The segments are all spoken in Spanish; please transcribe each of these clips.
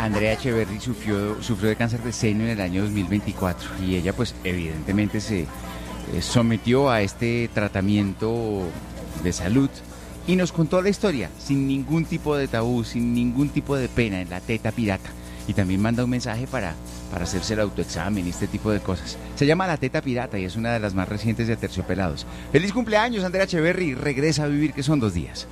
Andrea Echeverry sufrió de cáncer de seno en el año 2024 y ella pues evidentemente se sometió a este tratamiento de salud y nos contó la historia sin ningún tipo de tabú, sin ningún tipo de pena en la Teta Pirata. Y también manda un mensaje para hacerse el autoexamen y este tipo de cosas. Se llama La Teta Pirata y es una de las más recientes de Aterciopelados. ¡Feliz cumpleaños, Andrea Echeverry! Regresa a vivir, que son 2 días.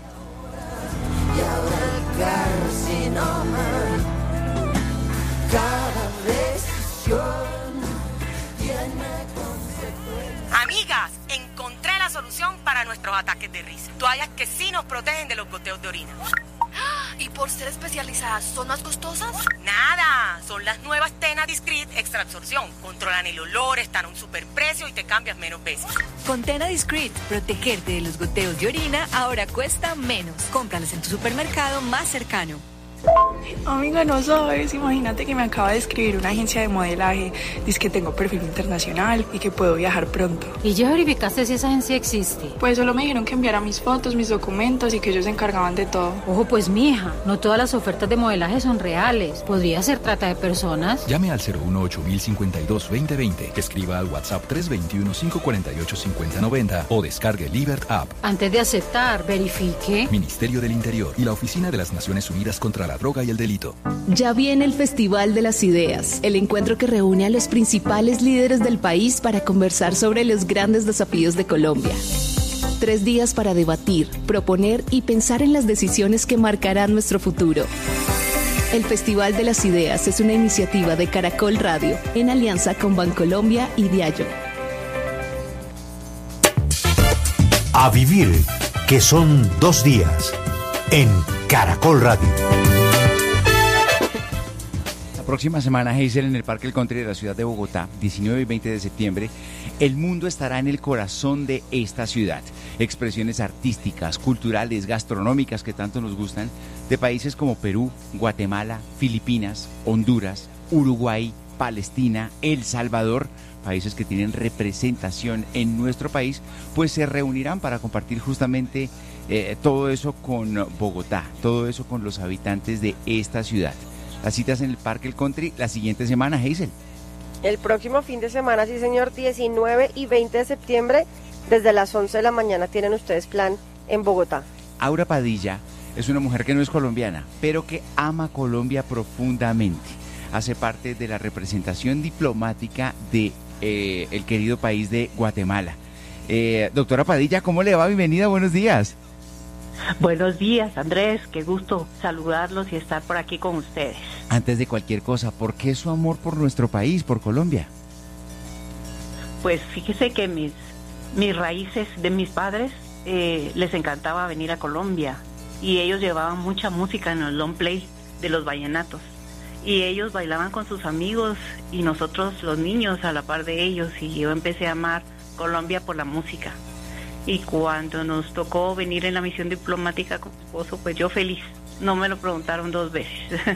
Amigas, encontré la solución para nuestros ataques de risa. Toallas que sí nos protegen de los goteos de orina. ¿Y por ser especializadas, son más costosas? Nada, son las nuevas Tena Discreet Extra Absorción. Controlan el olor, están a un superprecio y te cambias menos veces. Con Tena Discreet, protegerte de los goteos de orina ahora cuesta menos. Cómpralas en tu supermercado más cercano. Amiga, no sabes, imagínate que me acaba de escribir una agencia de modelaje. Dice que tengo perfil internacional y que puedo viajar pronto. ¿Y ya verificaste si esa agencia existe? Pues solo me dijeron que enviara mis fotos, mis documentos y que ellos se encargaban de todo. Ojo pues, mija, no todas las ofertas de modelaje son reales. Podría ser trata de personas. Llame al 018-052-2020, escriba al WhatsApp 321-548-5090 o descargue Libert App. Antes de aceptar, verifique. Ministerio del Interior y la Oficina de las Naciones Unidas contra la Droga y el Delito. Ya viene el Festival de las Ideas, el encuentro que reúne a los principales líderes del país para conversar sobre los grandes desafíos de Colombia. 3 días para debatir, proponer y pensar en las decisiones que marcarán nuestro futuro. El Festival de las Ideas es una iniciativa de Caracol Radio en alianza con Bancolombia y Diallo. A vivir, que son 2 días, en Caracol Radio. La próxima semana, Hazel, en el Parque El Country de la ciudad de Bogotá, 19 y 20 de septiembre, el mundo estará en el corazón de esta ciudad. Expresiones artísticas, culturales, gastronómicas que tanto nos gustan, de países como Perú, Guatemala, Filipinas, Honduras, Uruguay, Palestina, El Salvador, países que tienen representación en nuestro país, pues se reunirán para compartir justamente todo eso con Bogotá, todo eso con los habitantes de esta ciudad. Las citas en el Parque El Country la siguiente semana, Hazel. El próximo fin de semana, sí señor, 19 y 20 de septiembre, desde las 11 de la mañana tienen ustedes plan en Bogotá. Aura Padilla es una mujer que no es colombiana, pero que ama Colombia profundamente. Hace parte de la representación diplomática de el querido país de Guatemala. Doctora Padilla, ¿cómo le va? Bienvenida, buenos días. Buenos días, Andrés, qué gusto saludarlos y estar por aquí con ustedes. Antes de cualquier cosa, ¿por qué su amor por nuestro país, por Colombia? Pues fíjese que mis raíces de mis padres les encantaba venir a Colombia y ellos llevaban mucha música en el long play de los vallenatos y ellos bailaban con sus amigos y nosotros los niños a la par de ellos, y yo empecé a amar Colombia por la música. Y cuando nos tocó venir en la misión diplomática con mi esposo, pues yo feliz. No me lo preguntaron 2 veces.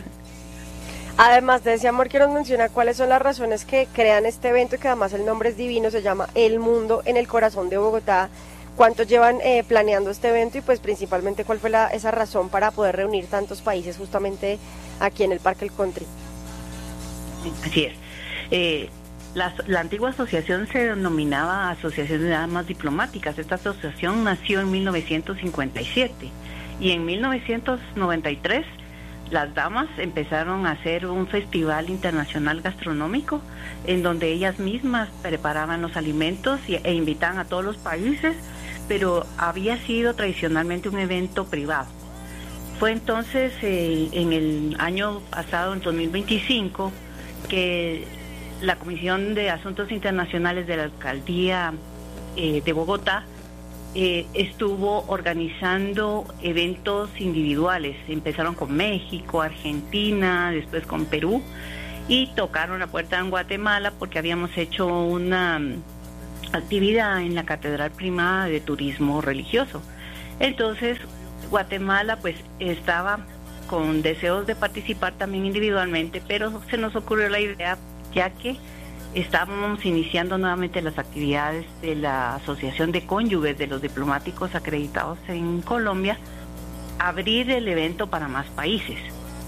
Además de ese amor que nos menciona, ¿cuáles son las razones que crean este evento, que además el nombre es divino, se llama El Mundo en el Corazón de Bogotá? ¿Cuánto llevan planeando este evento y pues principalmente cuál fue esa razón para poder reunir tantos países justamente aquí en el Parque El Country? Así es. La antigua asociación se denominaba Asociación de Damas Diplomáticas. Esta asociación nació en 1957 y en 1993 las damas empezaron a hacer un festival internacional gastronómico en donde ellas mismas preparaban los alimentos e invitaban a todos los países, pero había sido tradicionalmente un evento privado. Fue entonces en el año pasado, en 2025, que la Comisión de Asuntos Internacionales de la Alcaldía de Bogotá estuvo organizando eventos individuales. Empezaron con México, Argentina, después con Perú, y tocaron la puerta en Guatemala porque habíamos hecho una actividad en la Catedral Primada de Turismo Religioso. Entonces, Guatemala pues estaba con deseos de participar también individualmente, pero se nos ocurrió la idea, ya que estábamos iniciando nuevamente las actividades de la Asociación de Cónyuges de los Diplomáticos Acreditados en Colombia, abrir el evento para más países.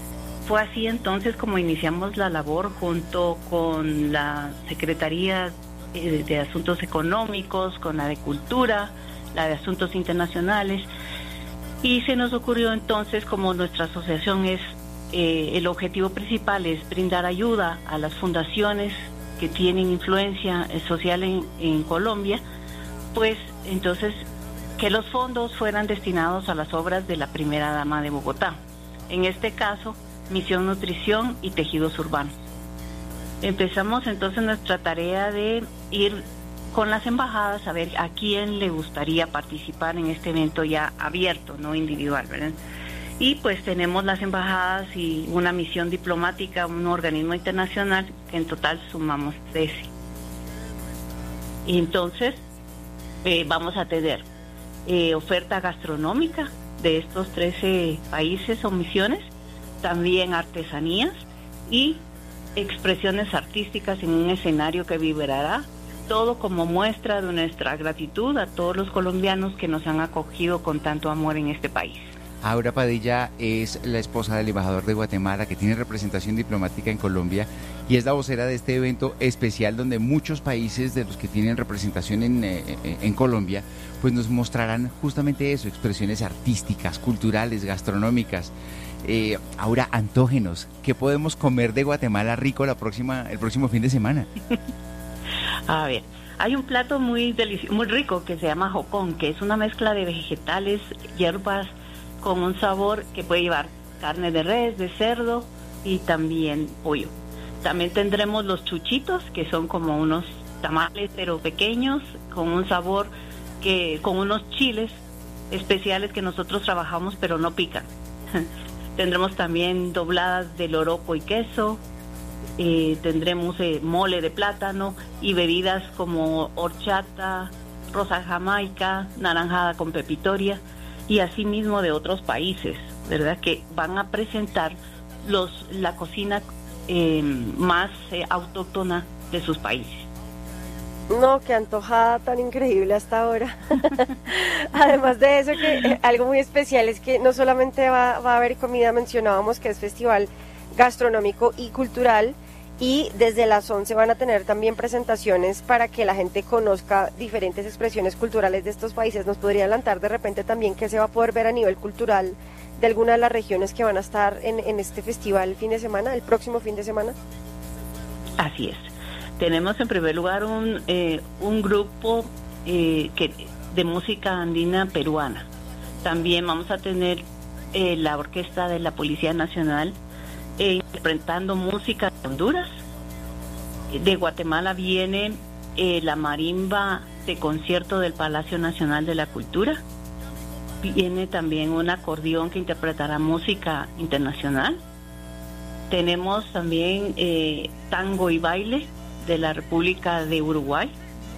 fue así entonces como iniciamos la labor junto con la Secretaría de Asuntos Económicos, con la de Cultura, la de Asuntos Internacionales, y se nos ocurrió entonces, como nuestra asociación es, el objetivo principal es brindar ayuda a las fundaciones que tienen influencia social en Colombia, pues entonces que los fondos fueran destinados a las obras de la primera dama de Bogotá. En este caso, Misión Nutrición y Tejidos Urbanos. Empezamos entonces nuestra tarea de ir con las embajadas a ver a quién le gustaría participar en este evento ya abierto, no individual, ¿verdad? Y pues tenemos las embajadas y una misión diplomática, un organismo internacional, que en total sumamos 13. Y entonces vamos a tener oferta gastronómica de estos 13 países o misiones, también artesanías y expresiones artísticas en un escenario que vibrará, todo como muestra de nuestra gratitud a todos los colombianos que nos han acogido con tanto amor en este país. Aura Padilla es la esposa del embajador de Guatemala, que tiene representación diplomática en Colombia y es la vocera de este evento especial donde muchos países de los que tienen representación en Colombia pues nos mostrarán justamente eso, expresiones artísticas, culturales, gastronómicas. Aura, antógenos, ¿qué podemos comer de Guatemala rico el próximo fin de semana? A ver, hay un plato muy rico que se llama jocón, que es una mezcla de vegetales, hierbas, con un sabor que puede llevar carne de res, de cerdo y también pollo. También tendremos los chuchitos, que son como unos tamales pero pequeños, con un sabor con unos chiles especiales que nosotros trabajamos pero no pican. Tendremos también dobladas de loroco y queso, tendremos mole de plátano y bebidas como horchata, rosa jamaica, naranjada con pepitoria y asimismo de otros países, ¿verdad? Que van a presentar la cocina más autóctona de sus países. No, qué antojada tan increíble hasta ahora. Además de eso, que algo muy especial es que no solamente va a haber comida, mencionábamos que es festival gastronómico y cultural, y desde las 11 van a tener también presentaciones para que la gente conozca diferentes expresiones culturales de estos países. ¿Nos podría adelantar de repente también qué se va a poder ver a nivel cultural de alguna de las regiones que van a estar en este festival el próximo fin de semana? Así es. Tenemos en primer lugar un grupo de música andina peruana. También vamos a tener la orquesta de la Policía Nacional interpretando música de Honduras. De Guatemala viene la marimba de concierto del Palacio Nacional de la Cultura. Viene también un acordeón que interpretará música internacional. Tenemos también tango y baile de la República de Uruguay.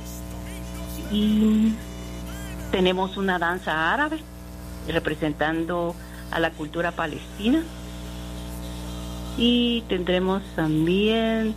Y tenemos una danza árabe representando a la cultura palestina. Y tendremos también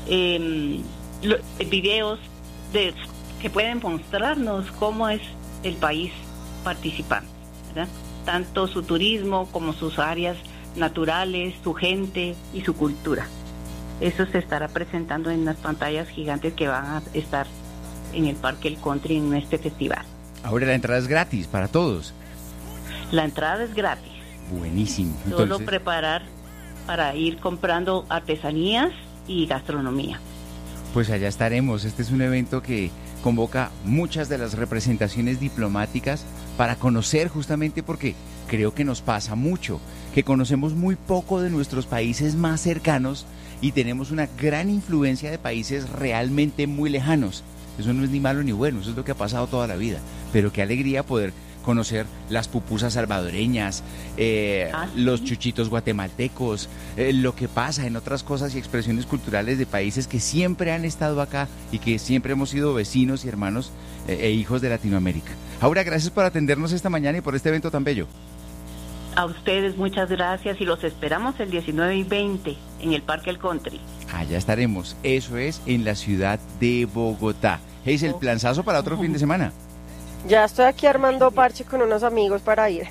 videos que pueden mostrarnos cómo es el país participante, ¿verdad? Tanto su turismo como sus áreas naturales, su gente y su cultura. Eso se estará presentando en las pantallas gigantes que van a estar en el Parque El Country en este festival. Ahora la entrada es gratis para todos. La entrada es gratis. Buenísimo. Solo preparar para ir comprando artesanías y gastronomía. Pues allá estaremos. Este es un evento que convoca muchas de las representaciones diplomáticas para conocer, justamente porque creo que nos pasa mucho, que conocemos muy poco de nuestros países más cercanos y tenemos una gran influencia de países realmente muy lejanos. Eso no es ni malo ni bueno, eso es lo que ha pasado toda la vida. Pero qué alegría poder conocer las pupusas salvadoreñas, los chuchitos guatemaltecos, lo que pasa en otras cosas y expresiones culturales de países que siempre han estado acá y que siempre hemos sido vecinos y hermanos e hijos de Latinoamérica. Aura, gracias por atendernos esta mañana y por este evento tan bello. A ustedes muchas gracias y los esperamos el 19 y 20 en el Parque El Country. Allá estaremos, eso es en la ciudad de Bogotá. Es el planazo para otro fin de semana. Ya estoy aquí armando parche con unos amigos para ir.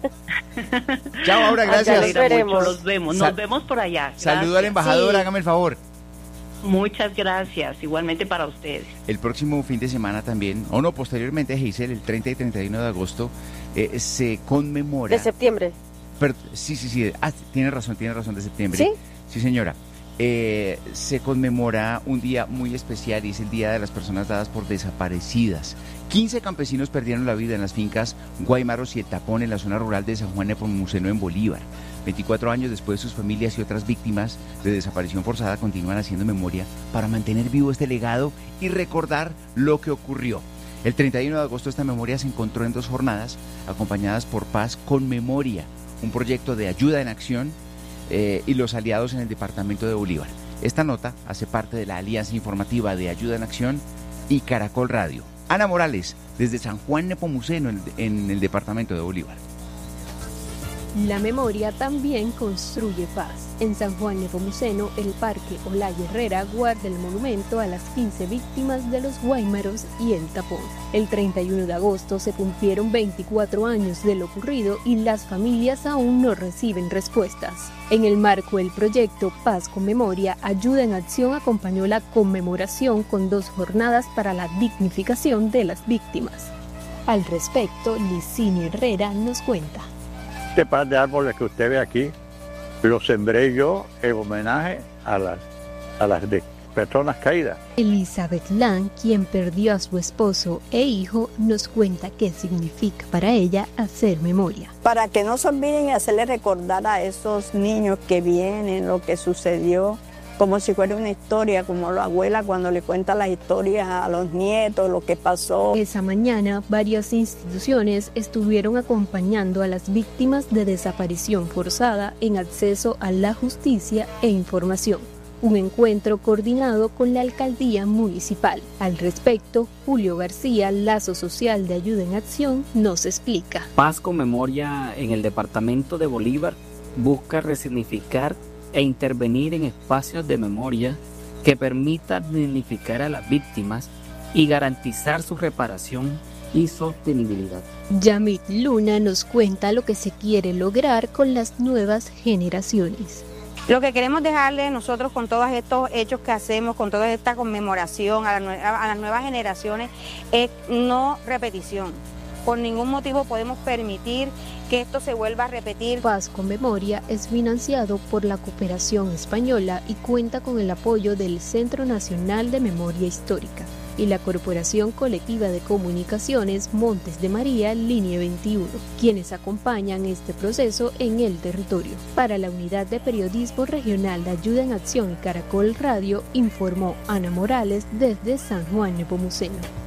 Chao, Aura, gracias. Nos veremos. Nos vemos por allá. Gracias. Saludo al embajador, Sí. hágame el favor. Muchas gracias, igualmente para ustedes. El próximo fin de semana también, o no, posteriormente, Giselle, el 30 y 31 de agosto, se conmemora... De septiembre. Sí. Tiene razón, de septiembre. ¿Sí? Sí, señora. Se conmemora un día muy especial y es el Día de las Personas Dadas por Desaparecidas. 15 campesinos perdieron la vida en las fincas Guaymaros y El Tapón en la zona rural de San Juan Nepomuceno en Bolívar. 24 años después, sus familias y otras víctimas de desaparición forzada continúan haciendo memoria para mantener vivo este legado y recordar lo que ocurrió. El 31 de agosto esta memoria se encontró en 2 jornadas acompañadas por Paz con Memoria, un proyecto de ayuda en acción y los aliados en el departamento de Bolívar. Esta nota hace parte de la alianza informativa de Ayuda en Acción y Caracol Radio. Ana Morales, desde San Juan Nepomuceno en el departamento de Bolívar. La memoria también construye paz. En San Juan Nepomuceno, el Parque Olaya Herrera guarda el monumento a las 15 víctimas de los Guaymaros y El Tapón. El 31 de agosto se cumplieron 24 años de lo ocurrido y las familias aún no reciben respuestas. En el marco del proyecto Paz con Memoria, Ayuda en Acción acompañó la conmemoración con 2 jornadas para la dignificación de las víctimas. Al respecto, Licini Herrera nos cuenta. Este par de árboles que usted ve aquí, lo sembré yo en homenaje a las personas caídas. Elizabeth Lang, quien perdió a su esposo e hijo, nos cuenta qué significa para ella hacer memoria. Para que no se olviden y hacerle recordar a esos niños que vienen lo que sucedió, como si fuera una historia, como la abuela cuando le cuenta las historias a los nietos, lo que pasó. Esa mañana, varias instituciones estuvieron acompañando a las víctimas de desaparición forzada en acceso a la justicia e información. Un encuentro coordinado con la Alcaldía Municipal. Al respecto, Julio García, Lazo Social de Ayuda en Acción, nos explica. Paz con Memoria en el departamento de Bolívar busca resignificar e intervenir en espacios de memoria que permitan dignificar a las víctimas y garantizar su reparación y sostenibilidad. Yamit Luna nos cuenta lo que se quiere lograr con las nuevas generaciones. Lo que queremos dejarle nosotros con todos estos hechos que hacemos, con toda esta conmemoración a las nuevas generaciones, es no repetición. Por ningún motivo podemos permitir que esto se vuelva a repetir. Paz con Memoria es financiado por la Cooperación Española y cuenta con el apoyo del Centro Nacional de Memoria Histórica y la Corporación Colectiva de Comunicaciones Montes de María, Línea 21, quienes acompañan este proceso en el territorio. Para la Unidad de Periodismo Regional de Ayuda en Acción y Caracol Radio, informó Ana Morales desde San Juan Nepomuceno.